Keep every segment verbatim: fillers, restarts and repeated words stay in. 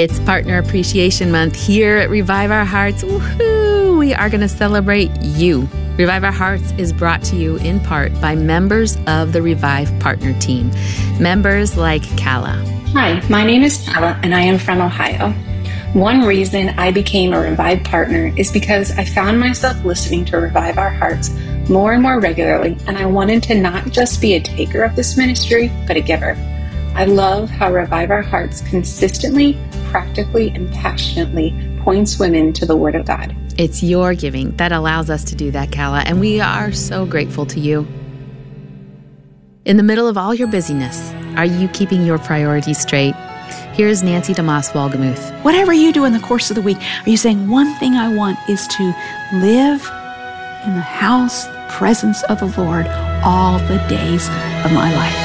It's Partner Appreciation Month here at Revive Our Hearts. Woohoo! We are going to celebrate you. Revive Our Hearts is brought to you in part by members of the Revive Partner Team. Members like Kala. Hi, my name is Kala, and I am from Ohio. One reason I became a Revive Partner is because I found myself listening to Revive Our Hearts more and more regularly, and I wanted to not just be a taker of this ministry, but a giver. I love how Revive Our Hearts consistently, practically, and passionately points women to the Word of God. It's your giving that allows us to do that, Kala, and we are so grateful to you. In the middle of all your busyness, are you keeping your priorities straight? Here's Nancy DeMoss Wolgemuth. Whatever you do in the course of the week, are you saying one thing I want is to live in the house, the presence of the Lord all the days of my life?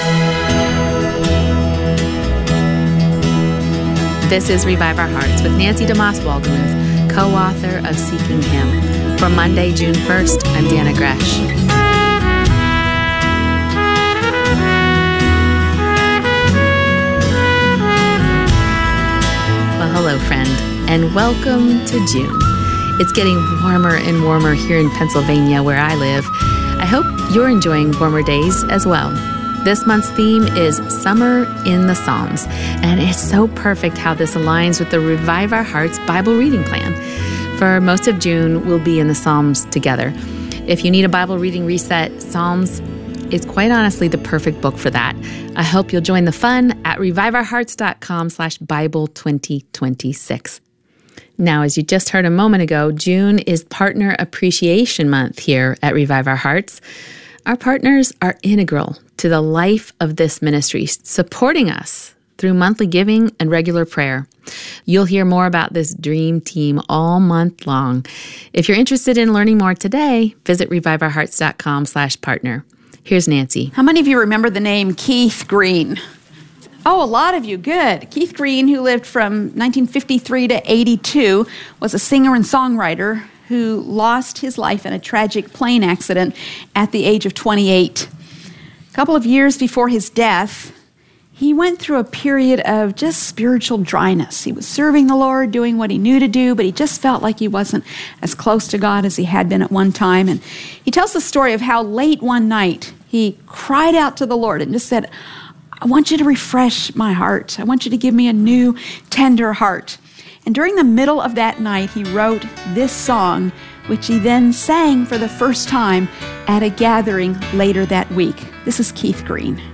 This is Revive Our Hearts with Nancy DeMoss Wolgemuth, co-author of Seeking Him. For Monday, June first, I'm Dana Gresh. Well, hello, friend, and welcome to June. It's getting warmer and warmer here in Pennsylvania, where I live. I hope you're enjoying warmer days as well. This month's theme is Summer in the Psalms, and it's so perfect how this aligns with the Revive Our Hearts Bible reading plan. For most of June, we'll be in the Psalms together. If you need a Bible reading reset, Psalms is quite honestly the perfect book for that. I hope you'll join the fun at reviveourhearts.com slash Bible 2026. Now, as you just heard a moment ago, June is Partner Appreciation Month here at Revive Our Hearts. Our partners are integral to the life of this ministry, supporting us through monthly giving and regular prayer. You'll hear more about this dream team all month long. If you're interested in learning more today, visit reviveourhearts.com slash partner. Here's Nancy. How many of you remember the name Keith Green? Oh, a lot of you. Good. Keith Green, who lived from nineteen fifty-three to eighty-two, was a singer and songwriter who lost his life in a tragic plane accident at the age of twenty-eight. A couple of years before his death, he went through a period of just spiritual dryness. He was serving the Lord, doing what he knew to do, but he just felt like he wasn't as close to God as he had been at one time. And he tells the story of how late one night he cried out to the Lord and just said, I want you to refresh my heart. I want you to give me a new, tender heart. And during the middle of that night, he wrote this song, which he then sang for the first time at a gathering later that week. This is Keith Green.